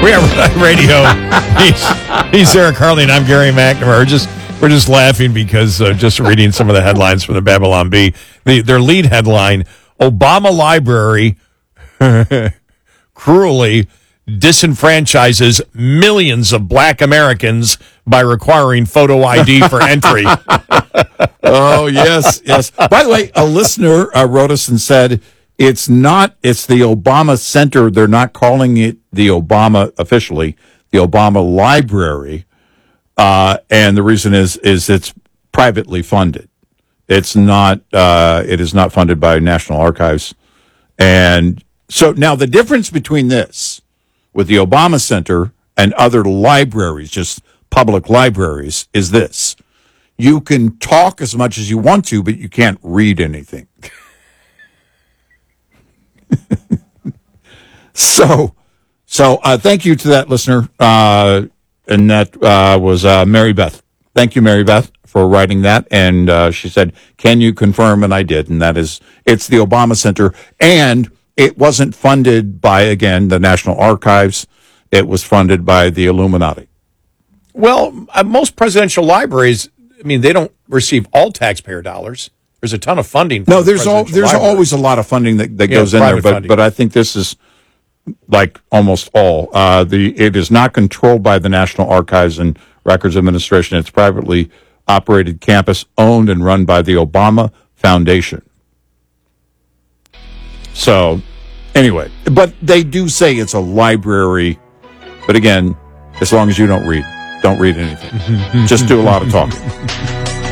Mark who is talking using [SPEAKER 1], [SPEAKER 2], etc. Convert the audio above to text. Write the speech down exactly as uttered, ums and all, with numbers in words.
[SPEAKER 1] We are Red Eye Radio. He's, he's Sarah Carly, and I'm Gary McNamara. We're just, we're just laughing because uh, just reading some of the headlines from the Babylon Bee. The, their lead headline, Obama Library cruelly disenfranchises millions of black Americans by requiring photo I D for entry.
[SPEAKER 2] Oh, yes, yes. By the way, a listener uh, wrote us and said, it's not, it's the Obama Center. They're not calling it the Obama officially, the Obama Library. Uh, and the reason is, is it's privately funded. It's not, uh, it is not funded by National Archives. And so now the difference between this with the Obama Center and other libraries, just public libraries, is this. You can talk as much as you want to, but you can't read anything. so, so uh, thank you to that listener, uh, and that uh, was uh, Mary Beth. Thank you, Mary Beth, for writing that. And uh, she said, can you confirm? And I did. And that is, it's the Obama Center. And it wasn't funded by, again, the National Archives. It was funded by the Illuminati.
[SPEAKER 1] Well, uh, most presidential libraries, I mean, they don't receive all taxpayer dollars. There's a ton of funding. For
[SPEAKER 2] no,
[SPEAKER 1] the
[SPEAKER 2] there's all, there's
[SPEAKER 1] libraries.
[SPEAKER 2] always a lot of funding that, that
[SPEAKER 1] Yeah,
[SPEAKER 2] goes in there,
[SPEAKER 1] private
[SPEAKER 2] but
[SPEAKER 1] funding.
[SPEAKER 2] but I think this is like almost all. Uh, the it is not controlled by the National Archives and Records Administration. It's privately operated campus owned and run by the Obama Foundation. So, anyway, but they do say it's a library. But again, as long as you don't read, don't read anything. Just do a lot of talking.